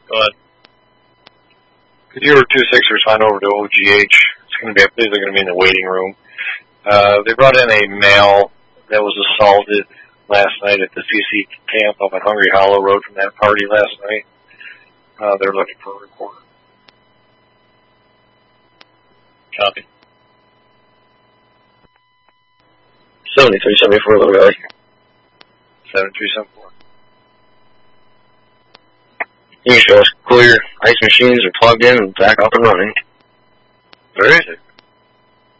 Go ahead. Could you or 2-6 respond over to OGH? It's going to be, I believe they're going to be in the waiting room. They brought in a male that was assaulted last night at the CC camp up on Hungry Hollow Road from that party last night. They're looking for a reporter. Copy. 7374, little guy. 7374. You can show us clear ice machines are plugged in and back up and running. Where is it?